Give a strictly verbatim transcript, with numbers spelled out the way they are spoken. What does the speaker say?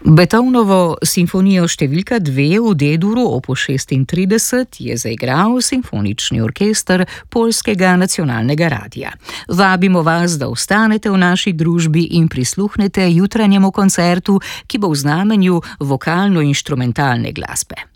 Beethovnovo simfonijo številka dve v D-duru opus šestintrideset je zaigral simfonični orkester Poljskega nacionalnega radia. Vabimo vas, da ostanete v naši družbi in prisluhnete jutranjemu koncertu, ki bo v znamenju vokalno-inštrumentalne glasbe.